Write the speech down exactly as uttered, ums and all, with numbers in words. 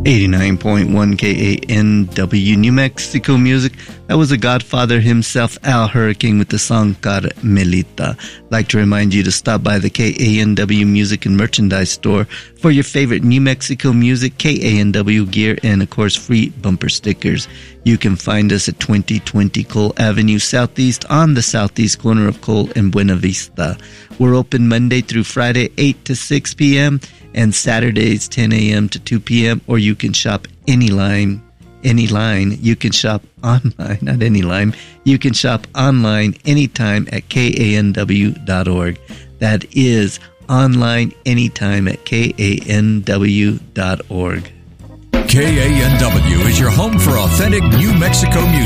eighty-nine point one K A N W New Mexico Music. That was the Godfather himself, Al Hurricane, with the song Carmelita. I'd like to remind you to stop by the K A N W Music and Merchandise store for your favorite New Mexico music, K A N W gear, and of course free bumper stickers. You can find us at twenty twenty Cole Avenue Southeast on the southeast corner of Cole and Buena Vista. We're open Monday through Friday, eight to six p.m., and Saturdays, ten a.m. to two p.m., or you can shop any line, any line. You can shop online, not any line. You can shop online anytime at K A N W dot org. That is online anytime at K A N W dot org. K A N W is your home for authentic New Mexico music.